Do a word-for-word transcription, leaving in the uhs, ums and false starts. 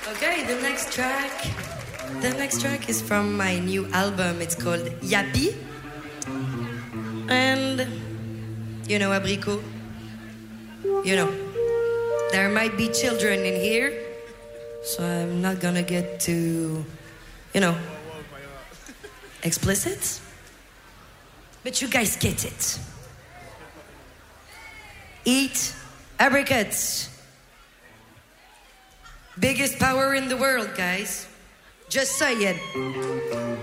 Okay, the next track. The next track is from my new album. It's called Yappy. And you know, Abricot. You know, there might be children in here, so I'm not gonna get too, you know, explicit. But you guys get it. Eat apricots. Biggest power in the world, guys. Just say it.